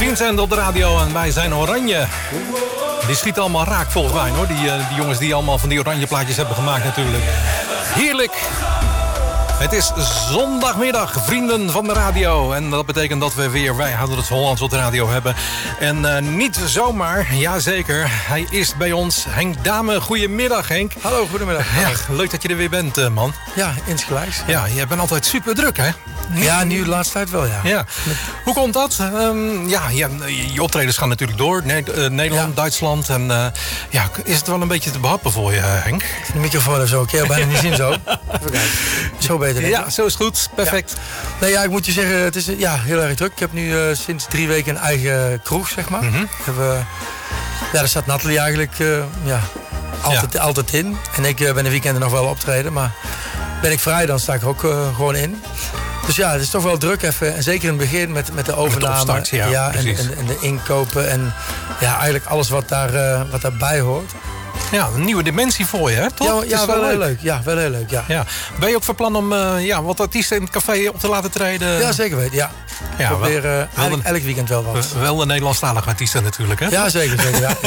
Vincent op de radio en wij zijn oranje. Die schiet allemaal raak volgens mij, hoor. Die jongens die allemaal van die oranje plaatjes hebben gemaakt natuurlijk. Heerlijk. Het is zondagmiddag, vrienden van de radio. En dat betekent dat we weer Wij Houden het Hollands op de radio hebben. En niet zomaar, jazeker. Hij is bij ons, Henk Dame. Goedemiddag, Henk. Hallo, goedemiddag. Ja, leuk dat je er weer bent, man. Ja, insgelijks. Ja, jij bent altijd super druk, hè? Ja, nu de laatste tijd wel, ja. Hoe komt dat? Je optredens gaan natuurlijk door. Nederland, Duitsland. En is het wel een beetje te behappen voor je, Henk? De microfoon of zo, ik kan bijna niet zien zo. Even kijken. Zo beter, denk ik. Ja, zo is goed. Perfect. Ja. Ik moet je zeggen, het is heel erg druk. Ik heb nu sinds 3 weken een eigen kroeg, zeg maar. Mm-hmm. Daar staat Nathalie eigenlijk altijd in. En ik ben de weekenden nog wel optreden, maar ben ik vrij, dan sta ik er ook gewoon in. Dus ja, het is toch wel druk even. En zeker in het begin met de overname. Met de opstart, en de inkopen. En eigenlijk alles wat daarbij hoort. Ja, een nieuwe dimensie voor je, hè? Toch? Ja, wel heel leuk. Ja, wel heel leuk, ja. Ben je ook van plan om wat artiesten in het café op te laten treden? Ja, zeker weten, ja. Ik probeer elk weekend wel wat. Wel de Nederlandstalige artiesten natuurlijk, hè? Ja, zeker, ja.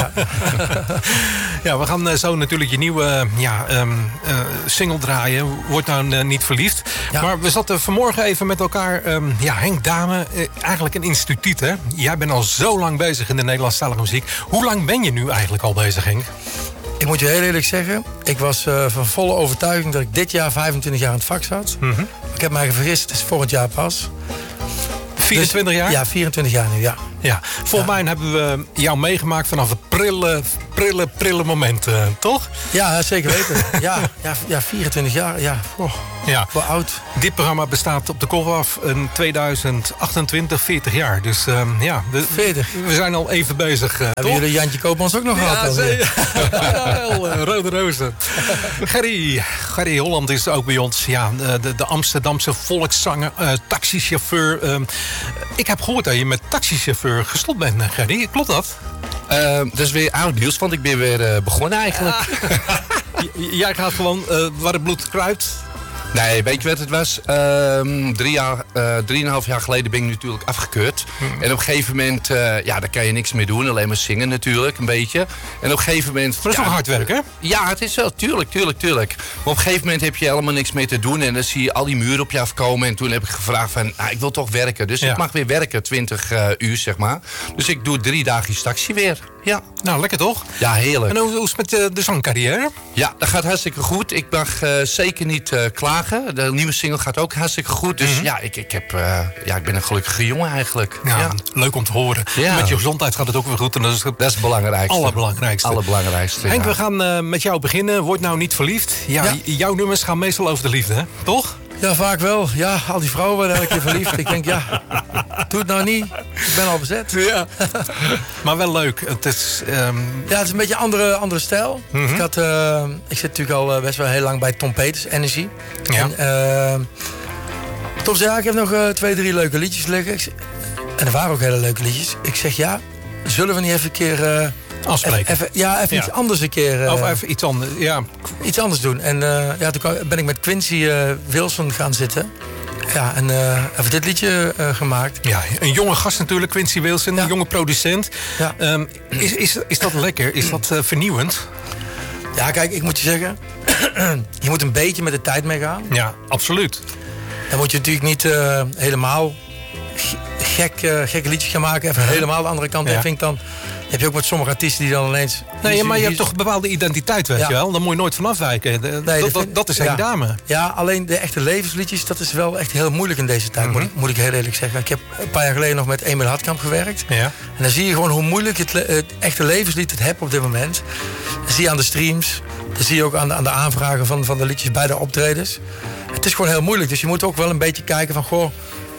Ja, we gaan zo natuurlijk je nieuwe single draaien. Word nou niet verliefd. Ja. Maar we zaten vanmorgen even met elkaar. Henk Dame, eigenlijk een instituut, hè? Jij bent al zo lang bezig in de Nederlandstalige muziek. Hoe lang ben je nu eigenlijk al bezig, Henk? Ik moet je heel eerlijk zeggen, ik was van volle overtuiging dat ik dit jaar 25 jaar in het vak zat. Mm-hmm. Ik heb mij vergist, het is volgend jaar pas. 24 jaar? Ja, 24 jaar nu, ja. Ja, volgens mij hebben we jou meegemaakt vanaf het prille moment, toch? Ja, zeker weten. Ja, 24 jaar, ja. Wel oud. Dit programma bestaat op de kop af in 2028, 40 jaar. Dus 40. We zijn al even bezig, hebben jullie Jantje Koopmans ook nog gehad? Rode rozen. Gerry Holland is ook bij ons. Ja, de Amsterdamse volkszanger, taxichauffeur. Ik heb gehoord dat je met taxichauffeur gestopt bent, Gerry. Klopt dat? Dat is weer oud nieuws, want ik ben weer begonnen eigenlijk. Jij gaat gewoon waar het bloed kruipt. Nee, weet je wat het was? 3,5 jaar geleden ben ik natuurlijk afgekeurd. En op een gegeven moment, daar kan je niks meer doen. Alleen maar zingen natuurlijk, een beetje. En op een gegeven moment... Maar dat is toch hard werk, hè? Ja, het is wel, tuurlijk. Maar op een gegeven moment heb je helemaal niks meer te doen. En dan zie je al die muren op je afkomen. En toen heb ik gevraagd van, ik wil toch werken. Dus ik mag weer werken, 20 uur, zeg maar. Dus ik doe 3 dagen taxi weer. Ja. Nou, lekker toch? Ja, heerlijk. En hoe is het met de zangcarrière? Ja, dat gaat hartstikke goed. Ik mag zeker niet klagen. De nieuwe single gaat ook hartstikke goed. Dus ik ben een gelukkige jongen eigenlijk. Ja. Leuk om te horen. Ja. Met je gezondheid gaat het ook weer goed. En dat is het allerbelangrijkste. Henk, we gaan met jou beginnen. Word nou niet verliefd. Ja. Jouw nummers gaan meestal over de liefde, hè? Toch? Ja, vaak wel. Ja, al die vrouwen worden elke keer verliefd. Ik denk, doe het nou niet. Ik ben al bezet. Ja. Maar wel leuk. Het is... Ja, het is een beetje een andere stijl. Mm-hmm. Ik zit natuurlijk al best wel heel lang bij Tom Peters, Energie. Ja. En Tom zei, ik heb nog 2, 3 leuke liedjes liggen. En er waren ook hele leuke liedjes. Ik zeg, zullen we niet even een keer... afspreken. Even iets anders een keer. Of even iets anders, Iets anders doen. En toen ben ik met Quincy Wilson gaan zitten. Ja, en even dit liedje gemaakt. Ja, een jonge gast natuurlijk, Quincy Wilson. Een jonge producent. Ja. Is dat lekker? Is dat vernieuwend? Ja, kijk, ik moet je zeggen... je moet een beetje met de tijd meegaan. Ja, absoluut. Dan moet je natuurlijk niet helemaal gekke liedjes gaan maken. Even helemaal de andere kant. Ja. En vind ik dan... Heb je ook met sommige artiesten die dan ineens... Nee, maar je hebt toch een bepaalde identiteit, weet je wel? Daar moet je nooit van afwijken. Dat is Henk Dame. Ja, alleen de echte levensliedjes, dat is wel echt heel moeilijk in deze tijd, moet ik heel eerlijk zeggen. Ik heb een paar jaar geleden nog met Emil Hartkamp gewerkt. Ja. En dan zie je gewoon hoe moeilijk het echte levenslied het heeft op dit moment. Dat zie je aan de streams. Dat zie je ook aan de aanvragen van de liedjes bij de optredens. Het is gewoon heel moeilijk. Dus je moet ook wel een beetje kijken van... Goh,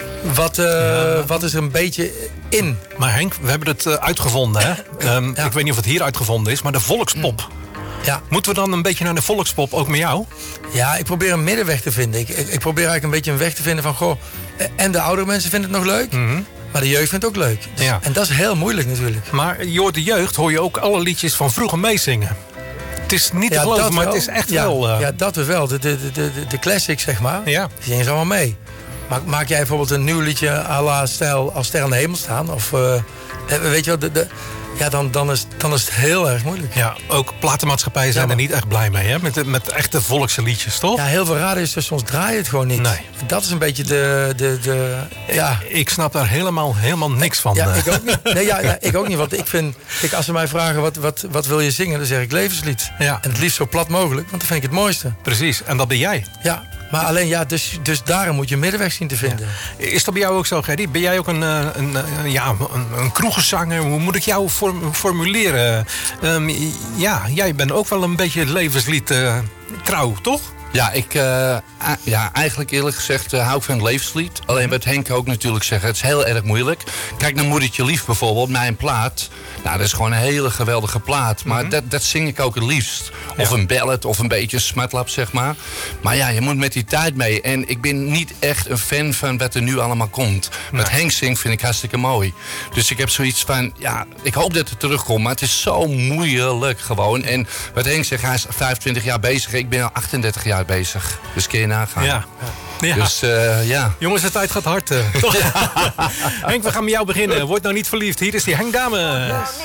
wat is er een beetje in? Maar Henk, we hebben het uitgevonden, hè? Ik weet niet of het hier uitgevonden is, maar de volkspop. Ja. Moeten we dan een beetje naar de volkspop, ook met jou? Ja, ik probeer een middenweg te vinden. Ik probeer eigenlijk een beetje een weg te vinden van... Goh, en de oudere mensen vinden het nog leuk, maar de jeugd vindt het ook leuk. Dus, en dat is heel moeilijk natuurlijk. Maar je hoort de jeugd, hoor je ook alle liedjes van vroeger meezingen. Het is niet te geloven, maar het is echt wel... Ja, dat is wel. De classics, zeg maar. Ja. Die zingen ze allemaal mee. Maak jij bijvoorbeeld een nieuw liedje à la stijl Als ster aan de hemel staan? Of weet je wel, ja, dan is het heel erg moeilijk. Ja, ook platenmaatschappijen zijn er niet echt blij mee, hè? Met echte volkse liedjes, toch? Ja, heel veel radiostations draaien het gewoon niet. Nee. Dat is een beetje ja. Ik snap daar helemaal niks van. Ja, ik ook niet. Nee, ik ook niet. Want ik vind, kijk, als ze mij vragen wat wil je zingen, dan zeg ik levenslied. Ja. En het liefst zo plat mogelijk, want dat vind ik het mooiste. Precies, en dat ben jij. Ja. Maar alleen, ja, dus daarom moet je een middenweg zien te vinden. Ja. Is dat bij jou ook zo, Gerry? Ben jij ook een kroegenzanger? Hoe moet ik jou formuleren? Ja, jij bent ook wel een beetje het levenslied trouw, toch? Ja, eigenlijk eerlijk gezegd hou ik van het levenslied. Alleen wat Henk ook natuurlijk zegt, het is heel erg moeilijk. Kijk naar Moedertje Lief bijvoorbeeld, mijn plaat. Nou, dat is gewoon een hele geweldige plaat. Maar dat zing ik ook het liefst. Of een ballad, of een beetje een smartlap, zeg maar. Maar ja, je moet met die tijd mee. En ik ben niet echt een fan van wat er nu allemaal komt. Wat Henk zingt vind ik hartstikke mooi. Dus ik heb zoiets van, ja, ik hoop dat het terugkomt. Maar het is zo moeilijk gewoon. En wat Henk zegt, hij is 25 jaar bezig. Ik ben al 38 jaar bezig. Dus kun je nagaan. Ja. Dus ja. Jongens, de tijd gaat hard. Henk, we gaan met jou beginnen. Word nou niet verliefd. Hier is die Henk Dame.